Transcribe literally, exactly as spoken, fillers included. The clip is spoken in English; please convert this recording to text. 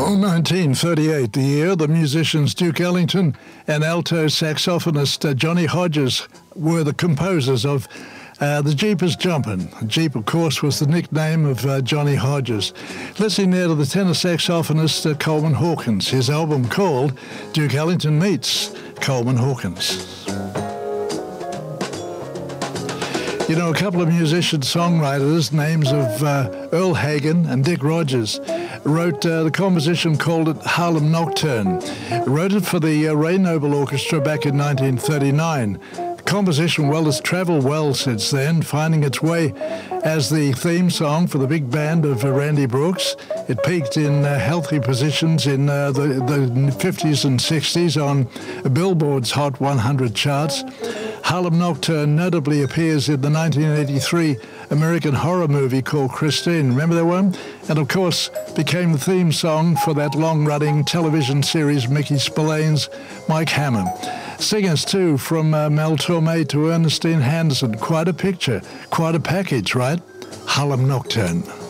nineteen thirty-eight, the year the musicians Duke Ellington and alto saxophonist uh, Johnny Hodges were the composers of uh, the Jeepers Jumpin'. Jeep, of course, was the nickname of uh, Johnny Hodges. Listening there to the tenor saxophonist uh, Coleman Hawkins, his album called Duke Ellington Meets Coleman Hawkins. You know, a couple of musician-songwriters, names of uh, Earl Hagen and Dick Rogers, wrote uh, the composition called it Harlem Nocturne. Wrote it for the uh, Ray Noble Orchestra back in nineteen thirty-nine. The composition, well, has traveled well since then, finding its way as the theme song for the big band of uh, Randy Brooks. It peaked in uh, healthy positions in uh, the, the fifties and sixties on Billboard's Hot one hundred charts. Harlem Nocturne notably appears in the nineteen eighty-three American horror movie called Christine. Remember that one? And of course became the theme song for that long-running television series Mickey Spillane's Mike Hammer. Singers too, from uh, Mel Torme to Ernestine Anderson. Quite a picture, quite a package, right? Harlem Nocturne.